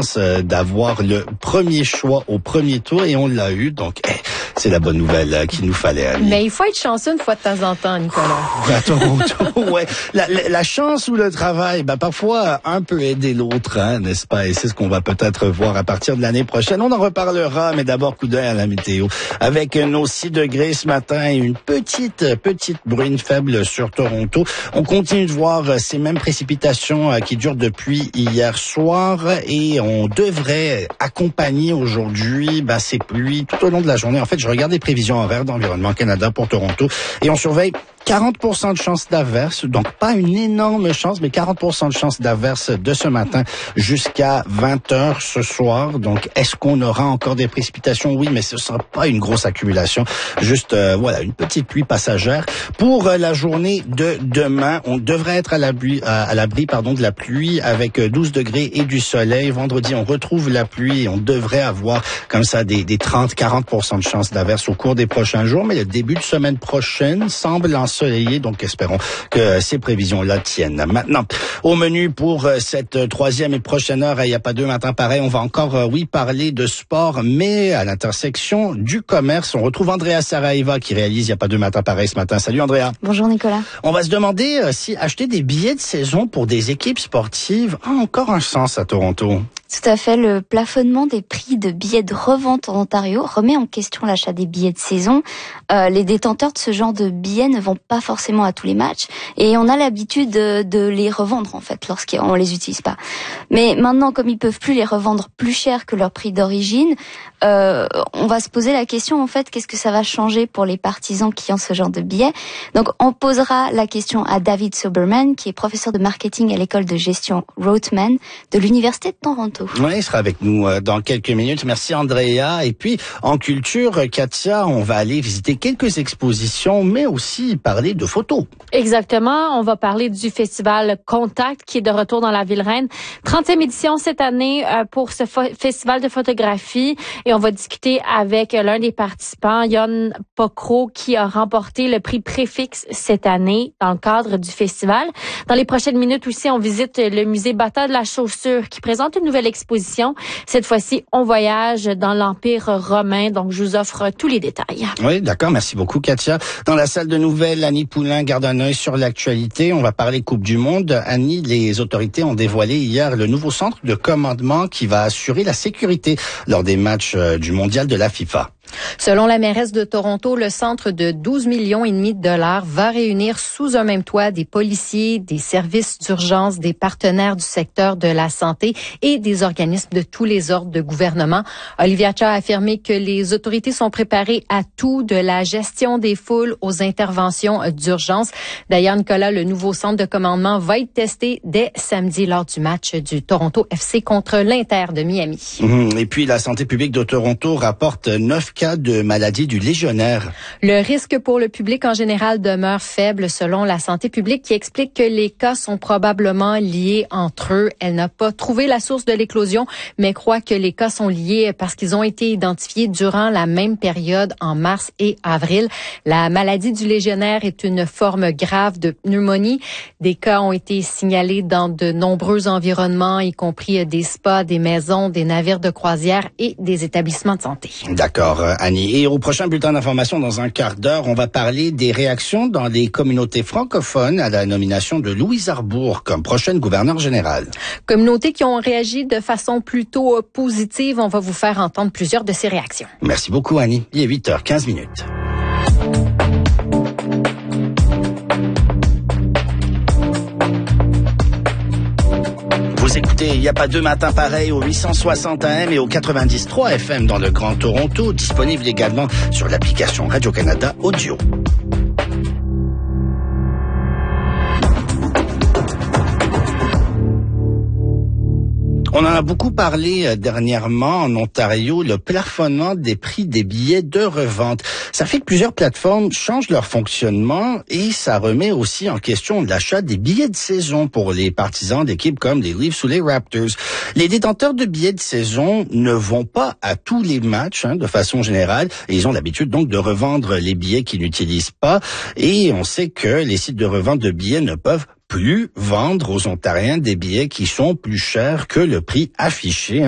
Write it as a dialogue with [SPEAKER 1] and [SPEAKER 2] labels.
[SPEAKER 1] chance d'avoir le premier choix au premier tour et on l'a eu. Donc, c'est la bonne nouvelle qu'il nous fallait, Annie.
[SPEAKER 2] Mais il faut être chanceux une fois de temps en temps, Nicolas.
[SPEAKER 1] À Toronto, ouais. La chance ou le travail, parfois, un peut aider l'autre, n'est-ce pas? Et c'est ce qu'on va peut-être voir à partir de l'année prochaine. On en reparlera, mais d'abord, coup d'œil à la météo. Avec nos 6 degrés ce matin et une petite bruine faible sur Toronto. On continue de voir ces mêmes précipitations qui durent depuis hier soir et on devrait accompagner aujourd'hui ces pluies tout au long de la journée. En fait, je regarde les prévisions horaires d'Environnement Canada pour Toronto et on surveille 40% de chance d'averse, donc pas une énorme chance, mais 40% de chance d'averse de ce matin jusqu'à 20h ce soir. Donc, est-ce qu'on aura encore des précipitations? Oui, mais ce sera pas une grosse accumulation. Juste, une petite pluie passagère. Pour la journée de demain, on devrait être à l'abri de la pluie avec 12 degrés et du soleil. Vendredi, on retrouve la pluie et on devrait avoir comme ça des 30-40% de chance d'averse au cours des prochains jours. Mais le début de semaine prochaine semble ensoleillé, donc espérons que ces prévisions-là tiennent. Maintenant, au menu pour cette troisième et prochaine heure, il n'y a pas deux matins pareils, on va encore, parler de sport, mais à l'intersection du commerce. On retrouve Andrea Saraiva qui réalise il n'y a pas deux matins pareils ce matin. Salut Andrea.
[SPEAKER 3] Bonjour Nicolas.
[SPEAKER 1] On va se demander si acheter des billets de saison pour des équipes sportives a encore un sens à Toronto.
[SPEAKER 3] Tout à fait, le plafonnement des prix de billets de revente en Ontario remet en question l'achat des billets de saison. Les détenteurs de ce genre de billets ne vont pas forcément à tous les matchs et on a l'habitude de les revendre en fait lorsqu'on les utilise pas. Mais maintenant, comme ils peuvent plus les revendre plus cher que leur prix d'origine, on va se poser la question en fait, qu'est-ce que ça va changer pour les partisans qui ont ce genre de billets? Donc on posera la question à David Soberman qui est professeur de marketing à l'école de gestion Rotman de l'Université de Toronto.
[SPEAKER 1] Oui, il sera avec nous dans quelques minutes. Merci Andrea. Et puis, en culture, Katia, on va aller visiter quelques expositions, mais aussi parler de photos.
[SPEAKER 2] Exactement. On va parler du festival Contact qui est de retour dans la Ville-Reine. 30e édition cette année pour ce festival de photographie. Et on va discuter avec l'un des participants, Yon Pokro, qui a remporté le prix Préfixe cette année dans le cadre du festival. Dans les prochaines minutes aussi, on visite le musée Bata de la Chaussure qui présente une nouvelle exposition. Cette fois-ci, on voyage dans l'Empire romain. Donc, je vous offre tous les détails.
[SPEAKER 1] Oui, d'accord. Merci beaucoup, Katia. Dans la salle de nouvelles, Annie Poulain garde un œil sur l'actualité. On va parler Coupe du Monde. Annie, les autorités ont dévoilé hier le nouveau centre de commandement qui va assurer la sécurité lors des matchs du mondial de la FIFA.
[SPEAKER 2] Selon la mairesse de Toronto, le centre de 12,5 millions de dollars va réunir sous un même toit des policiers, des services d'urgence, des partenaires du secteur de la santé et des organismes de tous les ordres de gouvernement. Olivia Cha a affirmé que les autorités sont préparées à tout, de la gestion des foules aux interventions d'urgence. D'ailleurs, Nicolas, le nouveau centre de commandement va être testé dès samedi lors du match du Toronto FC contre l'Inter de Miami.
[SPEAKER 1] Et puis, la santé publique de Toronto rapporte 9 cas de maladie du légionnaire.
[SPEAKER 2] Le risque pour le public en général demeure faible selon la santé publique qui explique que les cas sont probablement liés entre eux. Elle n'a pas trouvé la source de l'éclosion, mais croit que les cas sont liés parce qu'ils ont été identifiés durant la même période en mars et avril. La maladie du légionnaire est une forme grave de pneumonie. Des cas ont été signalés dans de nombreux environnements, y compris des spas, des maisons, des navires de croisière et des établissements de santé.
[SPEAKER 1] D'accord, Annie. Et au prochain bulletin d'information, dans un quart d'heure, on va parler des réactions dans les communautés francophones à la nomination de Louise Arbour comme prochaine gouverneure générale.
[SPEAKER 2] Communautés qui ont réagi de façon plutôt positive. On va vous faire entendre plusieurs de ces réactions.
[SPEAKER 1] Merci beaucoup, Annie. Il est 8h15. Vous écoutez Il n'y a pas deux matins pareils au 860 AM et au 93 FM dans le Grand Toronto, disponible également sur l'application Radio-Canada Audio. On en a beaucoup parlé dernièrement en Ontario, le plafonnement des prix des billets de revente. Ça fait que plusieurs plateformes changent leur fonctionnement et ça remet aussi en question l'achat des billets de saison pour les partisans d'équipes comme les Leafs ou les Raptors. Les détenteurs de billets de saison ne vont pas à tous les matchs de façon générale et ils ont l'habitude donc de revendre les billets qu'ils n'utilisent pas et on sait que les sites de revente de billets ne peuvent plus vendre aux Ontariens des billets qui sont plus chers que le prix affiché.